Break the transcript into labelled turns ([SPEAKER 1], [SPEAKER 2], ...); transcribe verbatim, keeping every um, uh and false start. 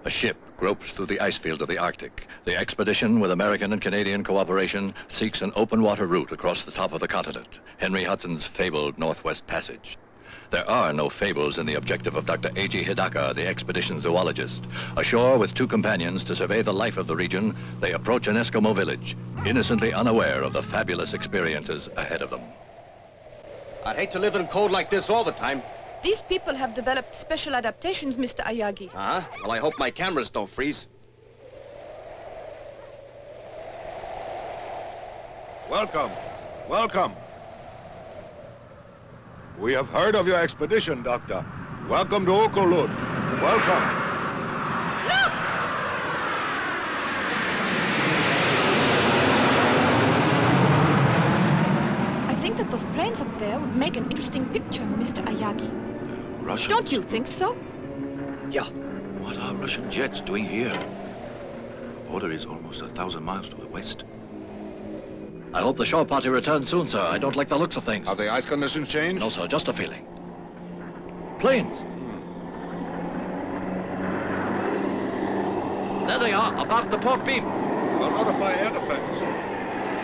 [SPEAKER 1] A ship gropes through the ice fields of the Arctic. The expedition, with American and Canadian cooperation, seeks an open water route across the top of the continent, Henry Hudson's fabled Northwest Passage. There are no fables in the objective of Doctor A G Hidaka, the expedition zoologist. Ashore with two companions to survey the life of the region, they approach an Eskimo village, innocently unaware of the fabulous experiences ahead of them.
[SPEAKER 2] I'd hate to live in cold like this all the time.
[SPEAKER 3] These people have developed special adaptations, Mister Ayagi.
[SPEAKER 2] Uh-huh. Well, I hope my cameras don't freeze.
[SPEAKER 4] Welcome. Welcome. We have heard of your expedition, Doctor. Welcome to Okolud. Welcome.
[SPEAKER 3] Look! I think that those planes up there would make an interesting picture, Mister Ayagi.
[SPEAKER 1] Russian?
[SPEAKER 3] Don't you think so?
[SPEAKER 2] Yeah.
[SPEAKER 1] What are Russian jets doing here? The border is almost a thousand miles to the west. I hope the shore party returns soon, sir. I don't like the looks of things.
[SPEAKER 4] Have the ice conditions changed?
[SPEAKER 1] No, sir, just a feeling. Planes! There they are, above the port beam.
[SPEAKER 4] I'll notify air defense.